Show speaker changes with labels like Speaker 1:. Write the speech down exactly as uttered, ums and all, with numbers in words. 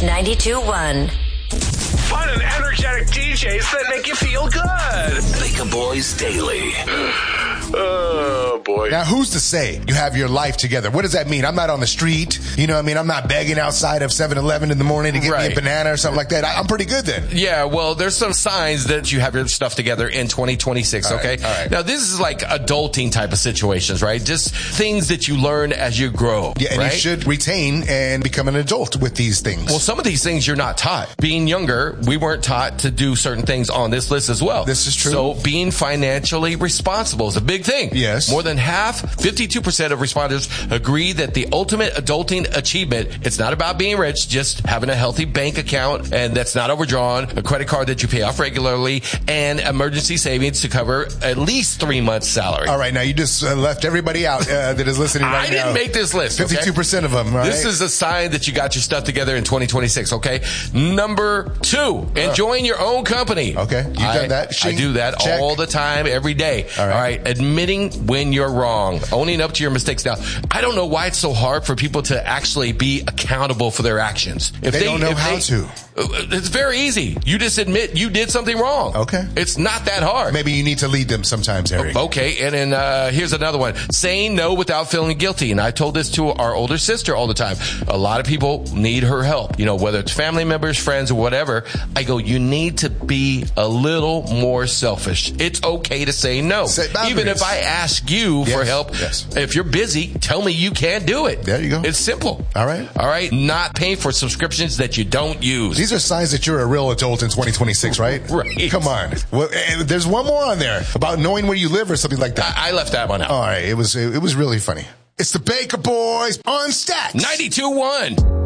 Speaker 1: It's ninety-two one.
Speaker 2: Fun and energetic D Js that make you feel good.
Speaker 3: Baker Boys Daily.
Speaker 2: Oh, boy.
Speaker 4: Now, who's to say you have your life together? What does that mean? I'm not on the street. You know what I mean? I'm not begging outside of seven eleven in the morning to get
Speaker 5: Right.
Speaker 4: me a banana or something like that. I, I'm pretty good then.
Speaker 5: Yeah, well, there's some signs that you have your stuff together in twenty twenty-six,
Speaker 4: All
Speaker 5: okay?
Speaker 4: right, all right.
Speaker 5: Now, this is like adulting type of situations, right? Just things that you learn as you grow,
Speaker 4: Yeah, and
Speaker 5: right?
Speaker 4: you should retain and become an adult with these things.
Speaker 5: Well, some of these things you're not taught. Being younger, we weren't taught to do certain things on this list as well.
Speaker 4: This is true.
Speaker 5: So being financially responsible is a big thing.
Speaker 4: Yes.
Speaker 5: More than half, fifty-two percent of responders agree that the ultimate adulting achievement, it's not about being rich, just having a healthy bank account and that's not overdrawn, a credit card that you pay off regularly, and emergency savings to cover at least three months' salary.
Speaker 4: All right, now you just uh, left everybody out uh, that is listening right
Speaker 5: I didn't
Speaker 4: now.
Speaker 5: make this list. okay?
Speaker 4: fifty-two percent of them, all right?
Speaker 5: This is a sign that you got your stuff together in twenty twenty-six, okay? Number two, enjoying your own company.
Speaker 4: Okay, you've
Speaker 5: I,
Speaker 4: done that.
Speaker 5: I
Speaker 4: Shing.
Speaker 5: do that
Speaker 4: Check.
Speaker 5: all the time, every day.
Speaker 4: All right.
Speaker 5: All right, admitting when you're wrong, owning up to your mistakes. Now, I don't know why it's so hard for people to actually be accountable for their actions. If
Speaker 4: They don't know
Speaker 5: if
Speaker 4: how to.
Speaker 5: It's very easy. You just admit you did something wrong.
Speaker 4: Okay.
Speaker 5: It's not that hard.
Speaker 4: Maybe you need to lead them sometimes, Eric.
Speaker 5: Okay, and then uh, here's another one. Saying no without feeling guilty. And I told this to our older sister all the time. A lot of people need her help, you know, whether it's family members, friends, or whatever. I go, you need to be a little more selfish. It's okay to say no.
Speaker 4: Set boundaries.
Speaker 5: Even if I ask you
Speaker 4: Yes,
Speaker 5: for help,
Speaker 4: yes.
Speaker 5: if you're busy, tell me you can't do it.
Speaker 4: There you go.
Speaker 5: It's simple.
Speaker 4: All right.
Speaker 5: All right, not paying for subscriptions that you don't use.
Speaker 4: These are signs that you're a real adult in twenty twenty-six, right?
Speaker 5: Right.
Speaker 4: Come on. Well, and there's one more on there about knowing where you live or something like that.
Speaker 5: I, I left that one out.
Speaker 4: All right. It was, it was really funny. It's the Baker Boys on Stacks.
Speaker 5: ninety-two one.